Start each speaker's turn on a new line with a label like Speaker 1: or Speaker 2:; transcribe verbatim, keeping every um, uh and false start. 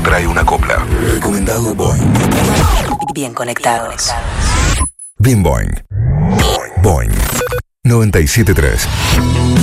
Speaker 1: trae una copla. Recomendado Boing.
Speaker 2: Bien conectados.
Speaker 1: Bien Boing. Boing. noventa y siete punto tres.